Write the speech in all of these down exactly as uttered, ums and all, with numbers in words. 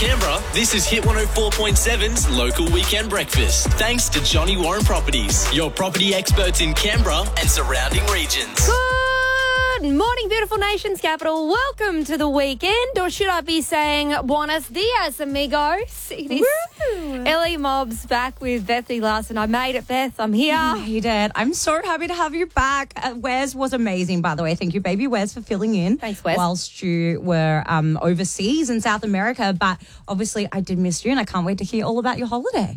Canberra, this is Hit one oh four point seven's Local Weekend Breakfast. Thanks to Johnny Warren Properties, your property experts in Canberra and surrounding regions. Good morning, beautiful nation's capital. Welcome to the weekend, or should I be saying buenos dias, amigos? It is Woo. Ellie Mobbs back with Bethany Larson. I made it, Beth. I'm here. You did. I'm so happy to have you back. Uh, Wes was amazing, by the way. Thank you, baby Wes, for filling in. Thanks, Wes. Whilst you were um, overseas in South America. But obviously, I did miss you, and I can't wait to hear all about your holiday.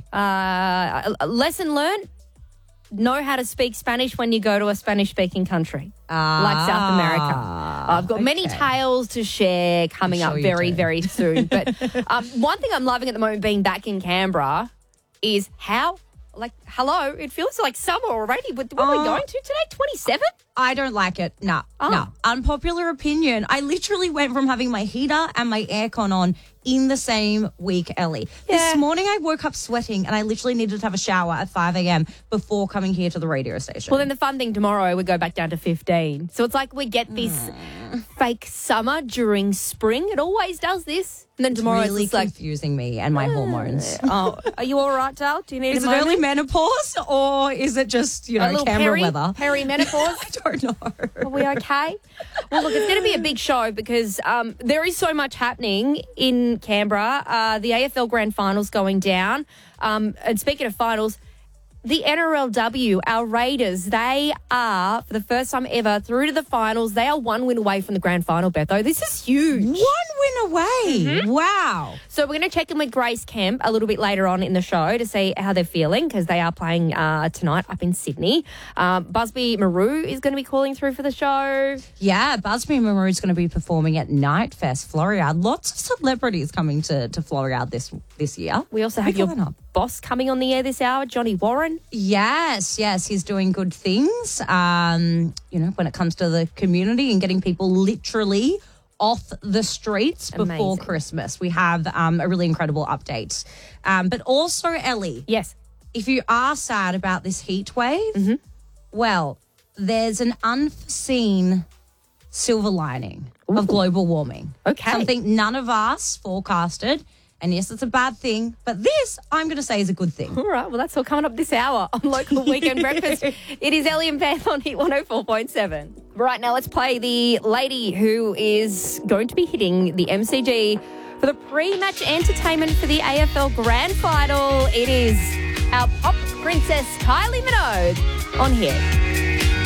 Uh, lesson learned. Know how to speak Spanish when you go to a Spanish-speaking country, Ah, like South America. I've got okay. many tales to share coming I'm up sure you very, do. very soon. But um, one thing I'm loving at the moment being back in Canberra is how, like, hello, it feels like summer already. But what are we Oh. going to today? twenty-seven? I don't like it. No, Oh. no. Unpopular opinion. I literally went from having my heater and my aircon on in the same week, Ellie. Yeah. This morning I woke up sweating and I literally needed to have a shower at five a.m. before coming here to the radio station. Well, then the fun thing tomorrow, we go back down to fifteen. So it's like we get this fake summer during spring. It always does this. And then tomorrow really it's just like, confusing me and my hormones. oh, are you all right, Dal? Do you need Is a it early moment? menopause or is it just, you A know, little Canberra peri, weather? perimenopause? I don't know. Are we okay? Well, look, it's going to be a big show because um, there is so much happening in Canberra. Uh, the A F L Grand Final's going down. Um, and speaking of finals, the N R L W, our Raiders, they are, for the first time ever, through to the finals. They are one win away from the grand final, Betho. This is huge. One win away. Mm-hmm. Wow. So we're going to check in with Grace Kemp a little bit later on in the show to see how they're feeling because they are playing uh, tonight up in Sydney. Um, Busby Maru is going to be calling through for the show. Yeah, Busby Maru is going to be performing at Night Fest, Floriade. Lots of celebrities coming to, to Floriade this this year. We also Big have your lineup. boss coming on the air this hour, Johnny Warren. Yes, yes, he's doing good things, um, you know, when it comes to the community and getting people literally off the streets before Amazing. Christmas. We have um, a really incredible update. Um, but also, Ellie, Yes. if you are sad about this heat wave, Mm-hmm. well, there's an unforeseen silver lining of global warming. Okay. Something none of us forecasted. And yes, it's a bad thing, but this, I'm going to say, is a good thing. All right. Well, that's all coming up this hour on Local Weekend Breakfast. It is Ellie and Beth on Hit one oh four point seven. Right now, let's play the lady who is going to be hitting the M C G for the pre-match entertainment for the A F L Grand Final. It is our pop princess, Kylie Minogue, on Hit.